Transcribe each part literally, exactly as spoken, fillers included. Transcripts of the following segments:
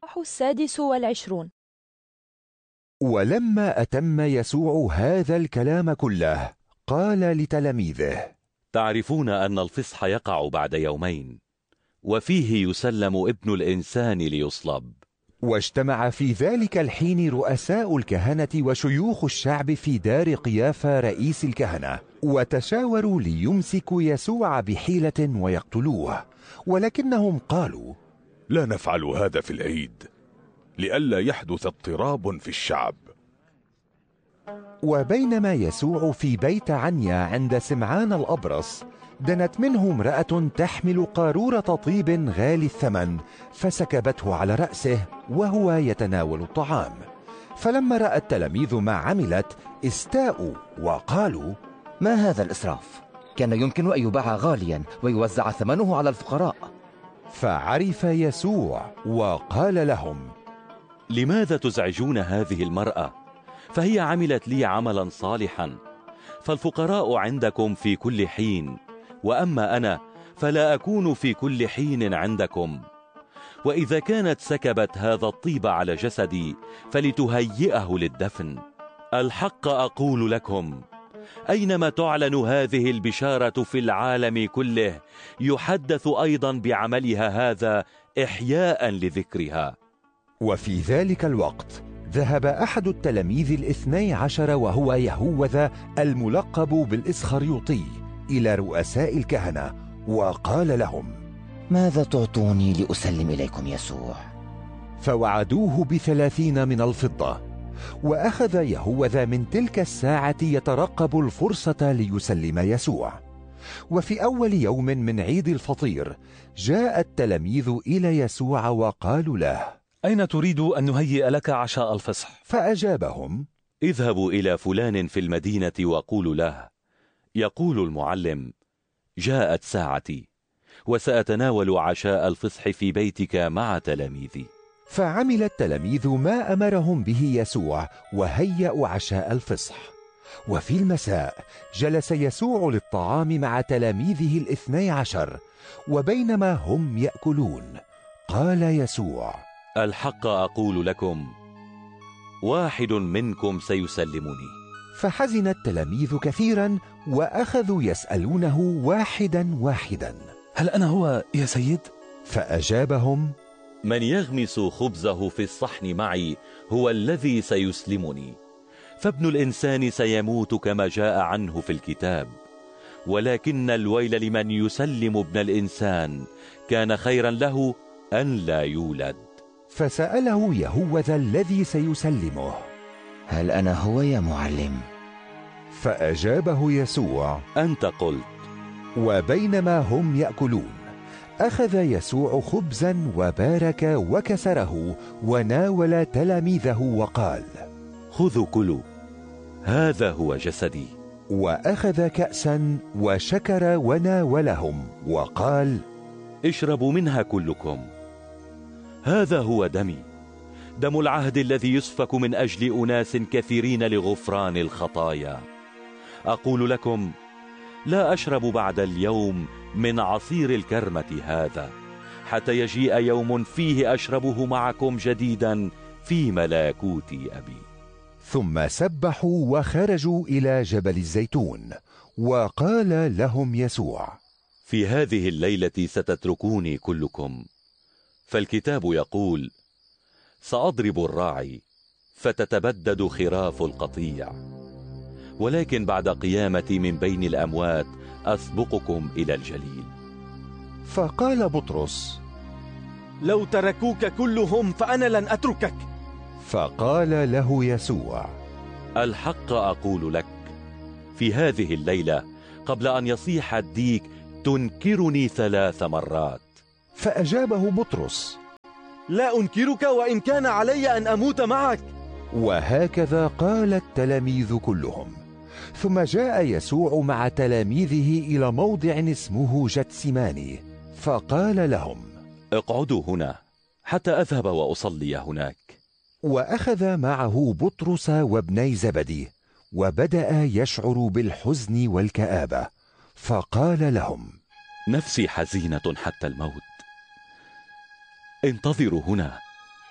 الإصحاح السادس والعشرون. ولما أتم يسوع هذا الكلام كله قال لتلاميذه: تعرفون أن الفصح يقع بعد يومين، وفيه يسلم ابن الإنسان ليصلب. واجتمع في ذلك الحين رؤساء الكهنة وشيوخ الشعب في دار قيافة رئيس الكهنة، وتشاوروا ليمسكوا يسوع بحيلة ويقتلوه، ولكنهم قالوا: لا نفعل هذا في العيد، لئلا يحدث اضطراب في الشعب. وبينما يسوع في بيت عنيا عند سمعان الأبرص، دنت منه امرأة تحمل قارورة طيب غالي الثمن، فسكبته على رأسه وهو يتناول الطعام. فلما رأى التلاميذ ما عملت استاءوا وقالوا: ما هذا الإسراف؟ كان يمكن أن يباع غاليا ويوزع ثمنه على الفقراء. فعرف يسوع وقال لهم: لماذا تزعجون هذه المرأة؟ فهي عملت لي عملا صالحا. فالفقراء عندكم في كل حين، وأما أنا فلا أكون في كل حين عندكم. وإذا كانت سكبت هذا الطيب على جسدي فلتهيئه للدفن. الحق أقول لكم، أينما تعلن هذه البشارة في العالم كله يحدث أيضا بعملها هذا إحياء لذكرها. وفي ذلك الوقت ذهب أحد التلاميذ الاثني عشر وهو يهوذا الملقب بالإسخريوطي إلى رؤساء الكهنة وقال لهم: ماذا تعطوني لأسلم إليكم يسوع؟ فوعدوه بثلاثين من الفضة. وأخذ يهوذا من تلك الساعة يترقب الفرصة ليسلم يسوع. وفي أول يوم من عيد الفطير جاء التلاميذ إلى يسوع وقالوا له: أين تريد أن نهيئ لك عشاء الفصح؟ فأجابهم: اذهبوا إلى فلان في المدينة وقولوا له: يقول المعلم، جاءت ساعتي وسأتناول عشاء الفصح في بيتك مع تلاميذي. فعمل التلاميذ ما أمرهم به يسوع وهيأوا عشاء الفصح. وفي المساء جلس يسوع للطعام مع تلاميذه الاثني عشر، وبينما هم يأكلون قال يسوع: الحق أقول لكم، واحد منكم سيسلمني. فحزن التلاميذ كثيرا وأخذوا يسألونه واحدا واحدا: هل أنا هو يا سيد؟ فأجابهم: من يغمس خبزه في الصحن معي هو الذي سيسلمني. فابن الإنسان سيموت كما جاء عنه في الكتاب، ولكن الويل لمن يسلم ابن الإنسان. كان خيرا له أن لا يولد. فسأله يهوذا الذي سيسلمه: هل أنا هو يا معلم؟ فأجابه يسوع: أنت قلت. وبينما هم يأكلون أخذ يسوع خبزا وبارك وكسره وناول تلاميذه وقال: خذوا كلوا، هذا هو جسدي. وأخذ كأسا وشكر وناولهم وقال: اشربوا منها كلكم، هذا هو دمي، دم العهد الذي يسفك من أجل أناس كثيرين لغفران الخطايا. أقول لكم، لا أشرب بعد اليوم من عصير الكرمة هذا، حتى يجيء يوم فيه أشربه معكم جديدا في ملكوت أبي. ثم سبحوا وخرجوا إلى جبل الزيتون. وقال لهم يسوع: في هذه الليلة ستتركوني كلكم، فالكتاب يقول: سأضرب الراعي فتتبدد خراف القطيع، ولكن بعد قيامتي من بين الأموات أسبقكم إلى الجليل. فقال بطرس: لو تركوك كلهم فأنا لن أتركك. فقال له يسوع: الحق أقول لك، في هذه الليلة قبل أن يصيح الديك تنكرني ثلاث مرات. فأجابه بطرس: لا أنكرك وإن كان علي أن أموت معك. وهكذا قال التلاميذ كلهم. ثم جاء يسوع مع تلاميذه إلى موضع اسمه جتسماني، فقال لهم: اقعدوا هنا حتى أذهب وأصلي هناك. وأخذ معه بطرس وابني زبدي، وبدأ يشعر بالحزن والكآبة، فقال لهم: نفسي حزينة حتى الموت، انتظروا هنا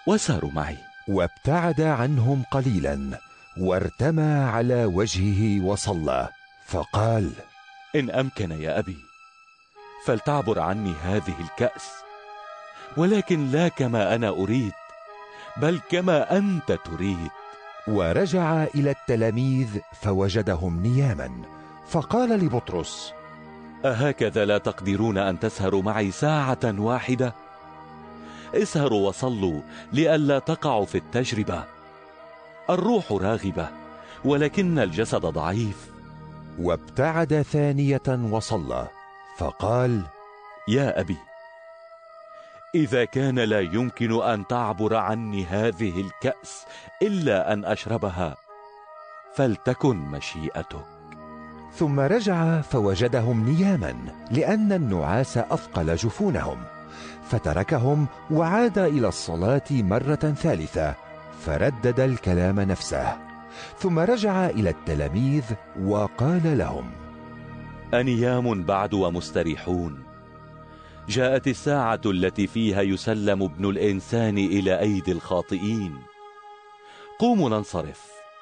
وساروا معي. وابتعد عنهم قليلا وارتمى على وجهه وصلى، فقال: إن أمكن يا أبي فلتعبر عني هذه الكأس، ولكن لا كما أنا أريد بل كما أنت تريد. ورجع إلى التلاميذ فوجدهم نياما، فقال لبطرس: أهكذا لا تقدرون أن تسهروا معي ساعة واحدة؟ اسهروا وصلوا لئلا تقعوا في التجربة. الروح راغبة ولكن الجسد ضعيف. وابتعد ثانية وصلى، فقال: يا أبي، إذا كان لا يمكن أن تعبر عني هذه الكأس إلا أن أشربها فلتكن مشيئتك. ثم رجع فوجدهم نياما، لأن النعاس أثقل جفونهم، فتركهم وعاد إلى الصلاة مرة ثالثة، فردد الكلام نفسه. ثم رجع إلى التلاميذ وقال لهم: أنيام بعد ومستريحون، جاءت الساعة التي فيها يسلم ابن الإنسان إلى أيدي الخاطئين. قوموا ننصرف،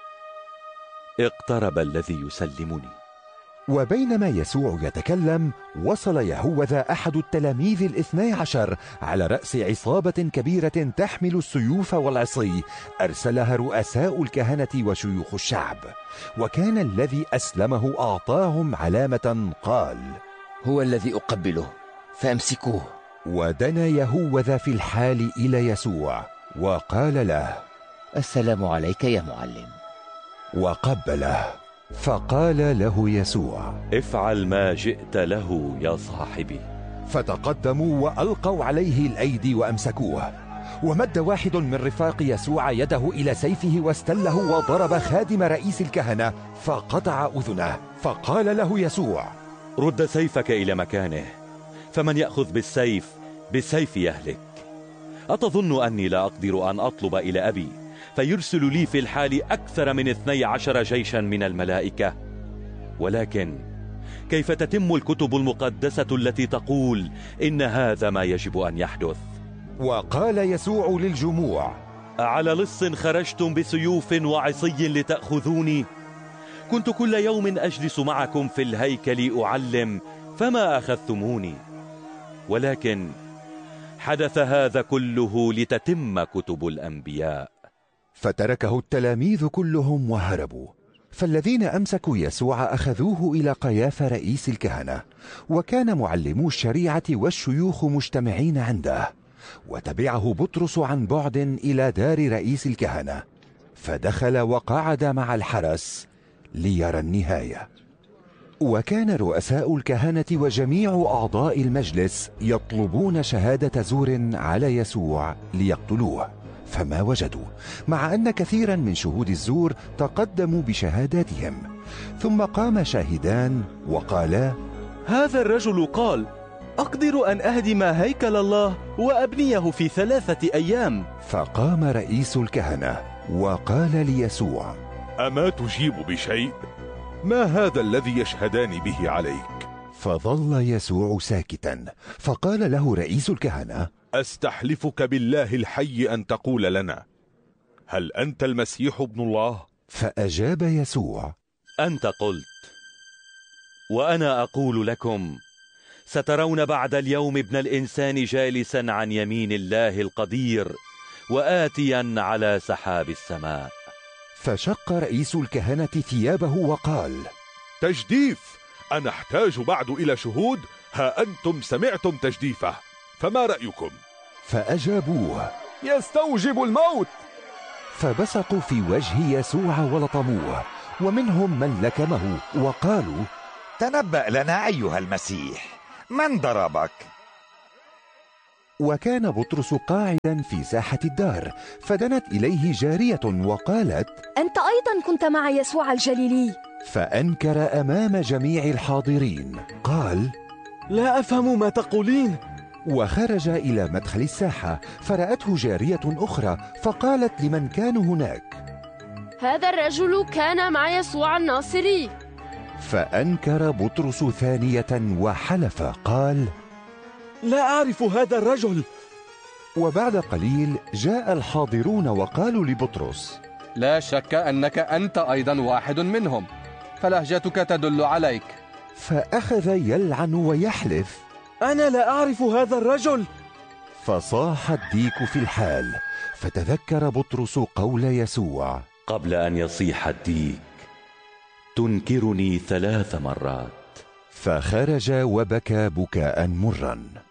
اقترب الذي يسلمني. وبينما يسوع يتكلم، وصل يهوذا أحد التلاميذ الاثني عشر على رأس عصابة كبيرة تحمل السيوف والعصي، أرسلها رؤساء الكهنة وشيوخ الشعب. وكان الذي أسلمه أعطاهم علامة، قال: هو الذي أقبله، فأمسكوه. ودنا يهوذا في الحال إلى يسوع وقال له: السلام عليك يا معلم. وقبله. فقال له يسوع: افعل ما جئت له يا صاحبي. فتقدموا وألقوا عليه الأيدي وأمسكوه. ومد واحد من رفاق يسوع يده إلى سيفه واستله وضرب خادم رئيس الكهنة فقطع أذنه. فقال له يسوع: رد سيفك إلى مكانه، فمن يأخذ بالسيف بالسيف يهلك. أتظن أني لا أقدر أن أطلب إلى أبي فيرسل لي في الحال أكثر من اثني عشر جيشا من الملائكة؟ ولكن كيف تتم الكتب المقدسة التي تقول إن هذا ما يجب أن يحدث؟ وقال يسوع للجموع: على لص خرجتم بسيوف وعصي لتأخذوني؟ كنت كل يوم أجلس معكم في الهيكل أعلم فما أخذتموني، ولكن حدث هذا كله لتتم كتب الأنبياء. فتركه التلاميذ كلهم وهربوا. فالذين أمسكوا يسوع أخذوه إلى قيافة رئيس الكهنة، وكان معلمو الشريعة والشيوخ مجتمعين عنده. وتبعه بطرس عن بعد إلى دار رئيس الكهنة، فدخل وقعد مع الحرس ليرى النهاية. وكان رؤساء الكهنة وجميع أعضاء المجلس يطلبون شهادة زور على يسوع ليقتلوه، فما وجدوا، مع أن كثيرا من شهود الزور تقدموا بشهاداتهم. ثم قام شاهدان وقالا: هذا الرجل قال: أقدر أن أهدم هيكل الله وأبنيه في ثلاثة أيام. فقام رئيس الكهنة وقال ليسوع: أما تجيب بشيء؟ ما هذا الذي يشهدان به عليك؟ فظل يسوع ساكتا. فقال له رئيس الكهنة: أستحلفك بالله الحي أن تقول لنا، هل أنت المسيح ابن الله؟ فأجاب يسوع: أنت قلت. وأنا أقول لكم، سترون بعد اليوم ابن الإنسان جالسا عن يمين الله القدير وآتيا على سحاب السماء. فشق رئيس الكهنة ثيابه وقال: تجديف! أنا أحتاج بعد إلى شهود؟ ها أنتم سمعتم تجديفه، فما رأيكم؟ فأجابوه: يستوجب الموت. فبصقوا في وجه يسوع ولطموه، ومنهم من لكمه وقالوا: تنبأ لنا أيها المسيح، من ضربك؟ وكان بطرس قاعدا في ساحة الدار، فدنت إليه جارية وقالت: أنت أيضا كنت مع يسوع الجليلي. فأنكر أمام جميع الحاضرين، قال: لا أفهم ما تقولين. وخرج إلى مدخل الساحة، فرأته جارية أخرى، فقالت لمن كانوا هناك: هذا الرجل كان مع يسوع الناصري. فأنكر بطرس ثانية وحلف قال: لا أعرف هذا الرجل. وبعد قليل جاء الحاضرون وقالوا لبطرس: لا شك أنك أنت أيضا واحد منهم، فلهجتك تدل عليك. فأخذ يلعن ويحلف: أنا لا أعرف هذا الرجل. فصاح الديك في الحال، فتذكر بطرس قول يسوع: قبل أن يصيح الديك تنكرني ثلاث مرات. فخرج وبكى بكاء مرا.